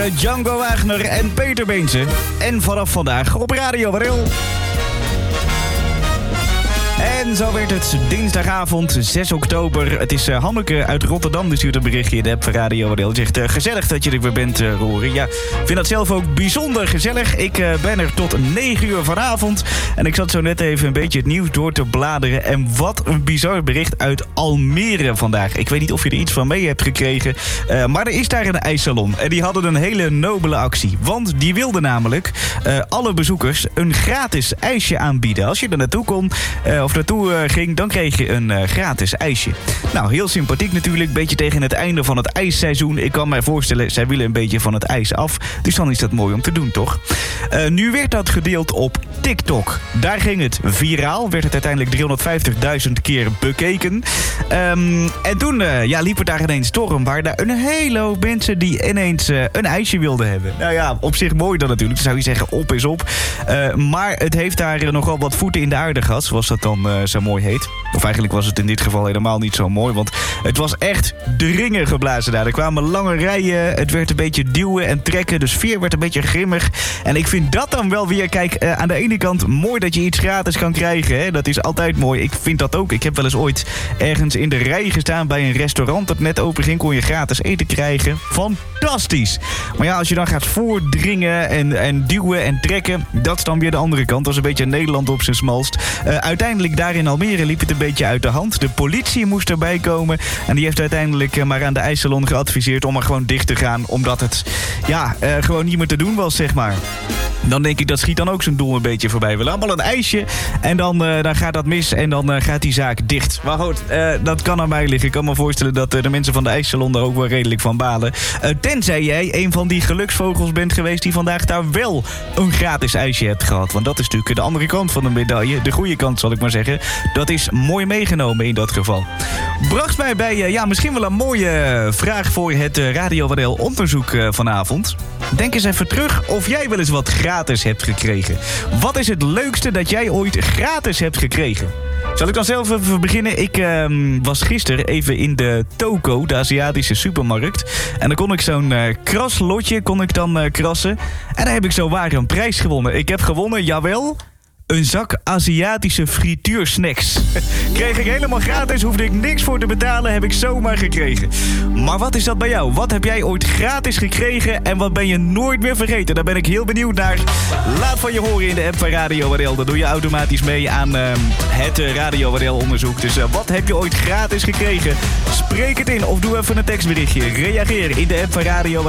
waren Django Wagner en Peter Beense. En vanaf vandaag op Radio Waddel. En zo werd het dinsdagavond 6 oktober. Het is Hanneke uit Rotterdam, die stuurt een berichtje in de app van Radio Waddel. Die zegt, gezellig dat je er weer bent, Rory. Ja, ik vind dat zelf ook bijzonder gezellig. Ik ben er tot 9 uur vanavond. En ik zat zo net even een beetje het nieuws door te bladeren. En wat een bizar bericht uit Almere vandaag. Ik weet niet of je er iets van mee hebt gekregen. Maar er is daar een ijssalon. En die hadden een hele nobele actie. Want die wilden namelijk alle bezoekers een gratis ijsje aanbieden. Als je er naartoe kon of naartoe ging, dan kreeg je een gratis ijsje. Nou, heel sympathiek natuurlijk. Beetje tegen het einde van het ijsseizoen. Ik kan mij voorstellen, zij willen een beetje van het ijs af. Dus dan is dat mooi om te doen, toch? Nu werd dat gedeeld op TikTok. Daar ging het viraal. Werd het uiteindelijk 350.000 keer bekeken. En toen liep er daar ineens storm. Waar daar een hele hoop mensen die ineens een ijsje wilden hebben. Nou ja, op zich mooi dan natuurlijk. Dan zou je zeggen, op is op. Maar het heeft daar nogal wat voeten in de aarde gehad. Zoals dat dan zo mooi heet. Of eigenlijk was het in dit geval helemaal niet zo mooi. Want het was echt dringen geblazen daar. Er kwamen lange rijen. Het werd een beetje duwen en trekken. De sfeer werd een beetje grimmig. En ik vind dat dan wel weer, kijk, aan de ene kant mooi dat je iets gratis kan krijgen. Hè? Dat is altijd mooi. Ik vind dat ook. Ik heb wel eens ooit ergens in de rij gestaan bij een restaurant dat net open ging. Kon je gratis eten krijgen. Fantastisch. Maar ja, als je dan gaat voordringen en duwen en trekken. Dat is dan weer de andere kant. Dat is een beetje Nederland op zijn smalst. Uiteindelijk daar in Almere liep het een beetje uit de hand. De politie moest erbij komen. En die heeft uiteindelijk maar aan de ijssalon geadviseerd om er gewoon dicht te gaan. Omdat het gewoon niet meer te doen was, zeg maar. Dan denk ik, dat schiet dan ook zijn doel een beetje voorbij. We willen allemaal een ijsje en dan gaat dat mis en dan gaat die zaak dicht. Maar goed, dat kan aan mij liggen. Ik kan me voorstellen dat de mensen van de ijssalon daar ook wel redelijk van balen. Tenzij jij een van die geluksvogels bent geweest die vandaag daar wel een gratis ijsje hebt gehad. Want dat is natuurlijk de andere kant van de medaille. De goede kant, zal ik maar zeggen. Dat is mooi meegenomen in dat geval. Bracht mij bij misschien wel een mooie vraag voor het Radio Waddel onderzoek vanavond. Denk eens even terug of jij wel eens wat gratis hebt gekregen. Wat is het leukste dat jij ooit gratis hebt gekregen? Zal ik dan zelf even beginnen? Ik was gisteren even in de Toko, de Aziatische supermarkt. En dan kon ik zo'n kraslotje krassen. En daar heb ik zowaar een prijs gewonnen. Ik heb gewonnen, jawel, een zak Aziatische frituursnacks. Kreeg ik helemaal gratis, hoefde ik niks voor te betalen, heb ik zomaar gekregen. Maar wat is dat bij jou? Wat heb jij ooit gratis gekregen en wat ben je nooit meer vergeten? Daar ben ik heel benieuwd naar. Laat van je horen in de app van Radio Waddel. Dan doe je automatisch mee aan het Radio Waddel onderzoek. Dus wat heb je ooit gratis gekregen? Spreek het in of doe even een tekstberichtje. Reageer in de app van Radio Waddel.